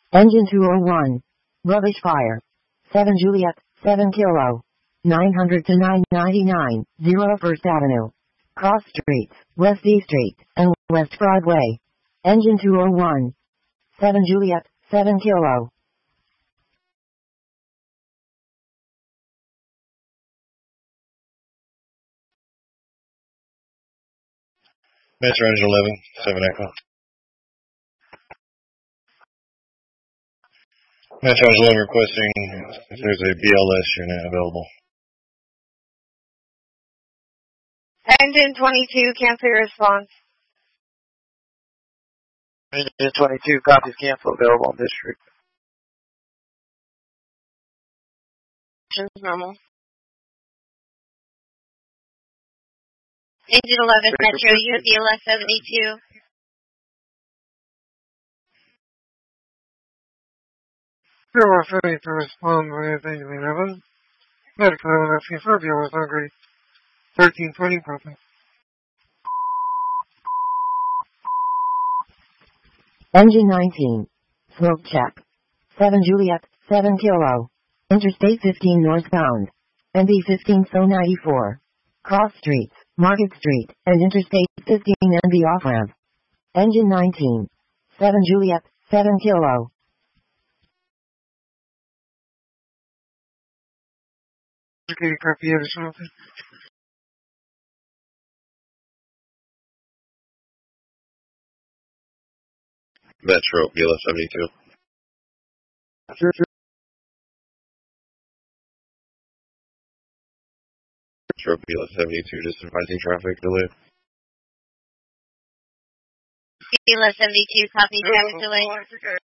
Engine 201. Rubbish fire. 7 Juliet, 7 Kilo. 900 to 999, 0 First Avenue. Cross Streets, West E Street, and West Broadway. Engine 201. 7 Juliet, 7 Kilo. Metro Engine 11, 7 Echo. Metro Engine 11 requesting if there's a BLS unit available. Engine 22, cancel your response. Engine 22, copies cancel, available on district. Normal. Engine 11, Metro, you have BLS 72. You're ready to respond with Engine 11. Medical 11 asking for BLS on grade 1320 profit. Engine 19. Smoke check. 7 Juliet, 7 Kilo. Interstate 15 northbound. NB 15 So 94. Cross Streets, Market Street, and Interstate 15 NB off-ramp. Engine 19. 7 Juliet, 7 Kilo. Okay, copy additional. Metro, BLS 72. Metro, BLS 72, just advising traffic delay. BLS 72, copy traffic delay.